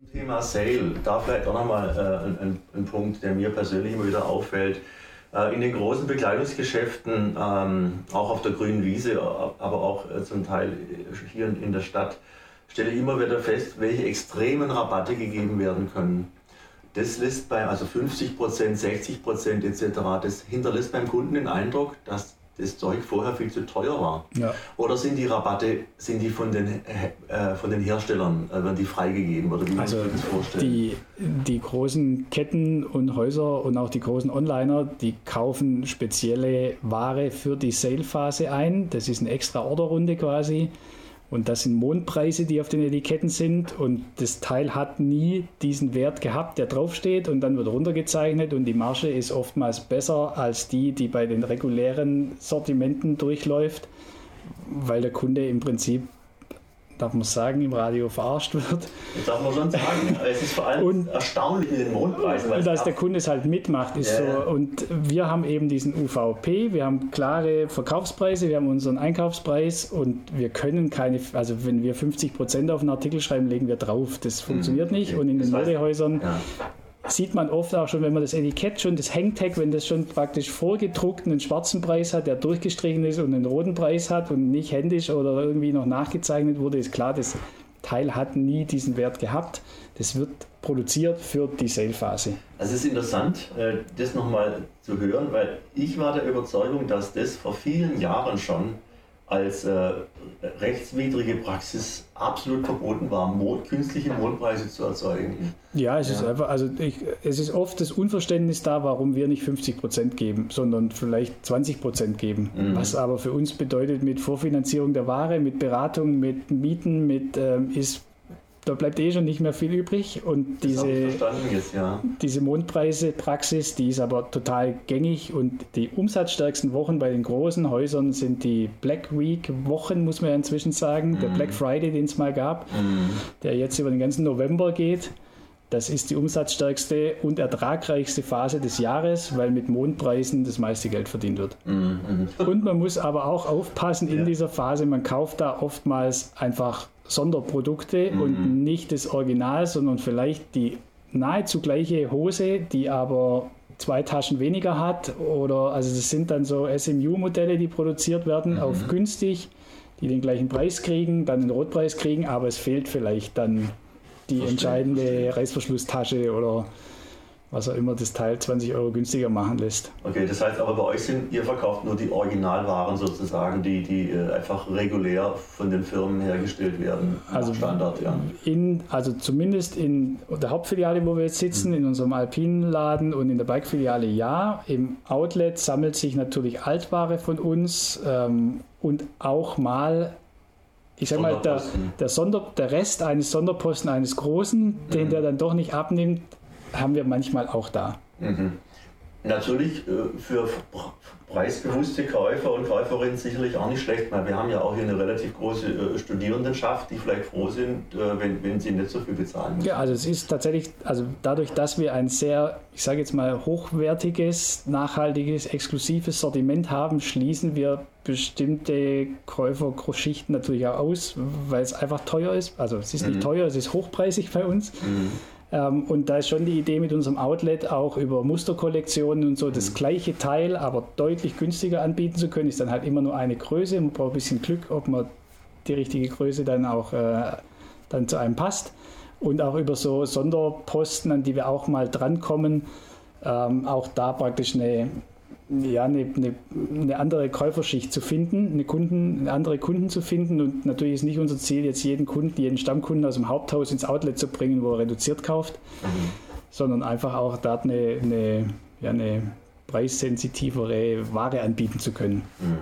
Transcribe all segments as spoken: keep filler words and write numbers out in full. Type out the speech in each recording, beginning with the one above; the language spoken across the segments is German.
Thema Sale, da vielleicht auch nochmal äh, ein, ein Punkt, der mir persönlich immer wieder auffällt. Äh, in den großen Bekleidungsgeschäften, ähm, auch auf der grünen Wiese, aber auch äh, zum Teil hier in, in der Stadt, stelle ich immer wieder fest, welche extremen Rabatte gegeben werden können. Das lässt bei, also fünfzig Prozent, sechzig Prozent et cetera, das hinterlässt beim Kunden den Eindruck, dass das Zeug vorher viel zu teuer war. Ja. Oder sind die Rabatte, sind die von den, äh, von den Herstellern, äh, werden die freigegeben? Oder wie also muss man sich das vorstellen? Die, die großen Ketten und Häuser und auch die großen Onliner, die kaufen spezielle Ware für die Sale-Phase ein. Das ist eine extra Orderrunde quasi. Und das sind Mondpreise, die auf den Etiketten sind, und das Teil hat nie diesen Wert gehabt, der draufsteht, und dann wird runtergezeichnet, und die Marge ist oftmals besser als die, die bei den regulären Sortimenten durchläuft, weil der Kunde im Prinzip, darf man sagen, im Radio verarscht wird. Das darf man schon sagen. Es ist vor allem und, erstaunlich mit den Mondpreisen. Und dass der Kunde es halt mitmacht. Ist yeah. so. Und wir haben eben diesen U V P, wir haben klare Verkaufspreise, wir haben unseren Einkaufspreis, und wir können keine, also wenn wir fünfzig Prozent auf einen Artikel schreiben, legen wir drauf. Das funktioniert mhm. nicht. Und in den Modehäusern ja. sieht man oft auch schon, wenn man das Etikett schon, das Hangtag, wenn das schon praktisch vorgedruckt einen schwarzen Preis hat, der durchgestrichen ist, und einen roten Preis hat und nicht händisch oder irgendwie noch nachgezeichnet wurde, ist klar, das Teil hat nie diesen Wert gehabt. Das wird produziert für die Sale-Phase. Also es ist interessant, das nochmal zu hören, weil ich war der Überzeugung, dass das vor vielen Jahren schon als äh, rechtswidrige Praxis absolut verboten war, Mond, künstliche Mondpreise zu erzeugen. Ja, es ja. ist einfach, also ich, es ist oft das Unverständnis da, warum wir nicht fünfzig Prozent geben, sondern vielleicht zwanzig Prozent geben. Mhm. Was aber für uns bedeutet, mit Vorfinanzierung der Ware, mit Beratung, mit Mieten, mit ähm, ist da bleibt eh schon nicht mehr viel übrig, und diese, jetzt, ja. diese Mondpreise-Praxis, die ist aber total gängig, und die umsatzstärksten Wochen bei den großen Häusern sind die Black Week-Wochen, muss man ja inzwischen sagen, mm. der Black Friday, den es mal gab, mm. der jetzt über den ganzen November geht. Das ist die umsatzstärkste und ertragreichste Phase des Jahres, weil mit Mondpreisen das meiste Geld verdient wird. Mm. Und man muss aber auch aufpassen in ja. dieser Phase, man kauft da oftmals einfach Sonderprodukte mhm. und nicht das Original, sondern vielleicht die nahezu gleiche Hose, die aber zwei Taschen weniger hat, oder also das sind dann so S M U-Modelle, die produziert werden, mhm. auf günstig, die den gleichen Preis kriegen, dann den Rotpreis kriegen, aber es fehlt vielleicht dann die verstehe, entscheidende verstehe. Reißverschlusstasche oder was auch immer das Teil zwanzig Euro günstiger machen lässt. Okay, das heißt aber bei euch sind, ihr verkauft nur die Originalwaren sozusagen, die, die einfach regulär von den Firmen hergestellt werden, also Standard, ja. In, also zumindest in der Hauptfiliale, wo wir jetzt sitzen, mhm. in unserem Alpinenladen, und in der Bike-Filiale ja. Im Outlet sammelt sich natürlich Altware von uns ähm, und auch mal, ich sag mal, der, der, Sonder, der Rest eines Sonderposten eines Großen, mhm. den der dann doch nicht abnimmt, haben wir manchmal auch da. Mhm. Natürlich äh, für preisbewusste Käufer und Käuferinnen sicherlich auch nicht schlecht, weil wir haben ja auch hier eine relativ große äh, Studierendenschaft, die vielleicht froh sind, äh, wenn, wenn sie nicht so viel bezahlen müssen. Ja, also es ist tatsächlich, also dadurch, dass wir ein sehr, ich sage jetzt mal, hochwertiges, nachhaltiges, exklusives Sortiment haben, schließen wir bestimmte Käuferschichten natürlich auch aus, weil es einfach teuer ist. Also es ist nicht mhm. teuer, es ist hochpreisig bei uns. Mhm. Ähm, und da ist schon die Idee mit unserem Outlet auch über Musterkollektionen und so das mhm. gleiche Teil, aber deutlich günstiger anbieten zu können. Ist dann halt immer nur eine Größe. Man braucht ein bisschen Glück, ob man die richtige Größe dann auch äh, dann zu einem passt. Und auch über so Sonderposten, an die wir auch mal drankommen, ähm, auch da praktisch eine, ja, eine, eine, eine andere Käuferschicht zu finden, eine, Kunden, eine andere Kunden zu finden. Und natürlich ist nicht unser Ziel, jetzt jeden Kunden, jeden Stammkunden aus dem Haupthaus ins Outlet zu bringen, wo er reduziert kauft, mhm. sondern einfach auch dort eine, eine, ja, eine preissensitivere Ware anbieten zu können. Mhm.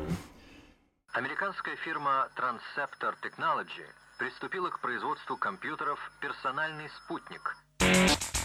Американская фирма Transceptor Technology приступила к производству компьютеров «Персональный спутник».